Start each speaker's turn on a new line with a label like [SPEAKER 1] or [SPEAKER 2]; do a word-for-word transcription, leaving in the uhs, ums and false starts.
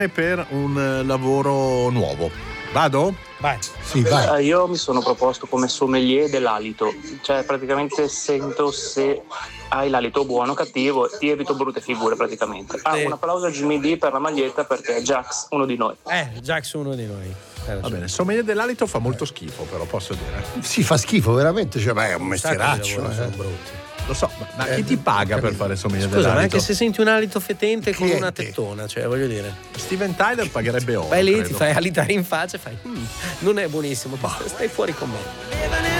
[SPEAKER 1] per un lavoro nuovo. Vado?
[SPEAKER 2] Vai.
[SPEAKER 3] Sì, vai.
[SPEAKER 4] Eh, io mi sono proposto come sommelier dell'alito, cioè praticamente sento se hai l'alito buono o cattivo, ti evito brutte figure praticamente. Ah,
[SPEAKER 2] Sì.
[SPEAKER 4] un applauso a Jimmy D per la maglietta perché è Jax, uno di noi.
[SPEAKER 2] Eh, Jax uno di noi.
[SPEAKER 1] Va bene, sommelier dell'alito fa molto schifo, però posso dire.
[SPEAKER 3] Sì, fa schifo veramente, cioè, beh, è un mestieraccio.
[SPEAKER 2] Sono
[SPEAKER 3] Eh.
[SPEAKER 2] brutti.
[SPEAKER 1] Lo so, ma, ma chi ti paga per fare sommelier
[SPEAKER 2] Scusa, ma
[SPEAKER 1] dell'alito?
[SPEAKER 2] anche se senti un alito fetente con
[SPEAKER 3] Cliente.
[SPEAKER 2] una tettona, cioè voglio dire,
[SPEAKER 1] Steven Tyler pagherebbe oro.
[SPEAKER 2] vai lì,
[SPEAKER 1] credo.
[SPEAKER 2] ti fai alitare in faccia e fai "Mm, non è buonissimo, stai fuori con me".